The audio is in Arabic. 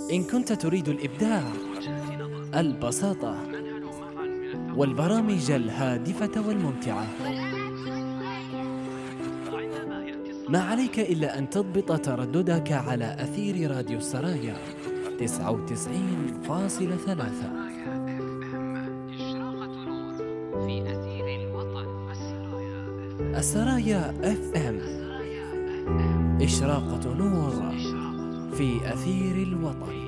إن كنت تريد الإبداع، البساطة، والبرامج الهادفة والممتعة، ما عليك إلا أن تضبط ترددك على أثير راديو السرايا 99.3. السرايا FM، إشراقة نور في أثير الوطن.